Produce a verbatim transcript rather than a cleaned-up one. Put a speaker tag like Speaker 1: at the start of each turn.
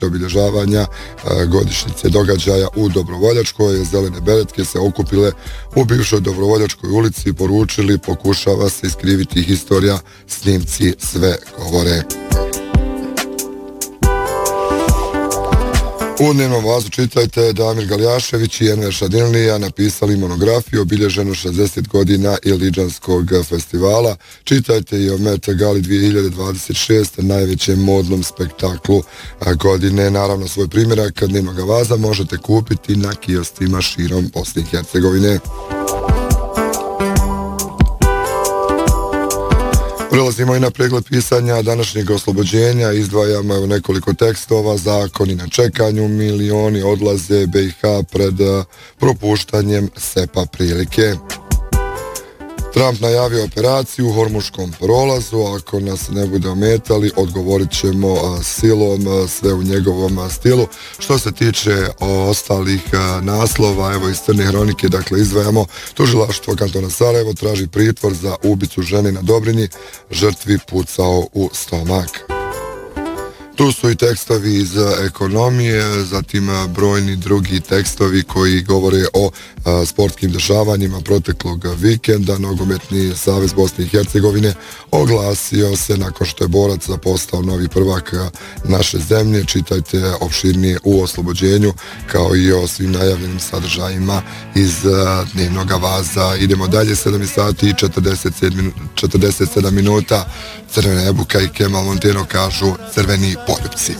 Speaker 1: obilježavanja godišnjice događaja u Dobrovoljačkoj. Zelene beretke se okupile u bivšoj Dobrovoljačkoj ulici i poručili: pokušava se iskriviti historija, snimci sve govore. U dnevnom vazu čitajte: Damir Galjašević i Enver Šadinlija napisali monografiju obilježenu šezdeset godina Iliđanskog festivala. Čitajte i o Met Gali dvije hiljade dvadeset šeste, najvećem modnom spektaklu godine. Naravno, svoj primjerak dnevnog vaza možete kupiti na kioscima širom Bosne i Hercegovine. Prelazimo i na pregled pisanja današnjeg oslobođenja. Izdvajamo u nekoliko tekstova: zakoni na čekanju, milioni odlaze, B i H pred propuštanjem sepa prilike. Trump najavio operaciju u Hormuškom prolazu: ako nas ne bude ometali, odgovorit ćemo silom, sve u njegovom stilu. Što se tiče ostalih naslova, evo iz Crne hronike, dakle izdvajamo: tužilaštvo kantona Sarajevo traži pritvor za ubicu žene na Dobrinji, žrtvi pucao u stomak. Tu su i tekstovi iz ekonomije, zatim brojni drugi tekstovi koji govore o a, sportskim dešavanjima proteklog vikenda. Nogometni savez Bosne i Hercegovine oglasio se nakon što je borac postao novi prvak naše zemlje. Čitajte opširnije u oslobođenju, kao i o svim najavljenim sadržajima iz a, dnevnog vaza. Idemo dalje, sedam sati i četrdeset sedam minuta. Crvena Ebuka i Kemal Monteno kažu: crveni poljupci.